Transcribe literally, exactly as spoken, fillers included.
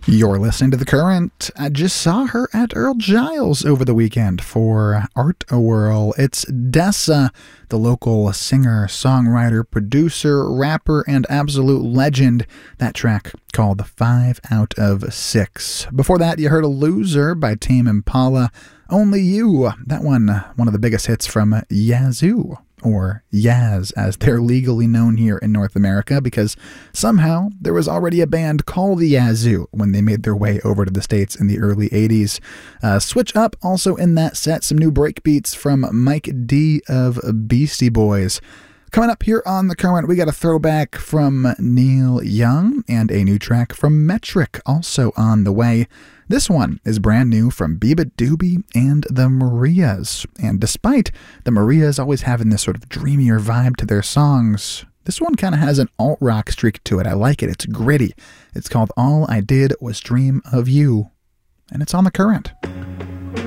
You're listening to The Current. I just saw her at Earl Giles over the weekend for Art A Whirl. It's Dessa, the local singer, songwriter, producer, rapper, and absolute legend. That track called Five Out of Six. Before that, you heard a Loser by Tame Impala. Only You. That one, one of the biggest hits from Yazoo. Or Yaz, as they're legally known here in North America, because somehow there was already a band called the Yazoo when they made their way over to the States in the early eighties. Uh, switch up also in that set, some new breakbeats from Mike D of Beastie Boys. Coming up here on The Current, we got a throwback from Neil Young and a new track from Metric also on the way. This one is brand new from Biba Doobie and the Marias. And despite the Marias always having this sort of dreamier vibe to their songs, this one kind of has an alt-rock streak to it. I like it. It's gritty. It's called All I Did Was Dream of You. And it's on The Current.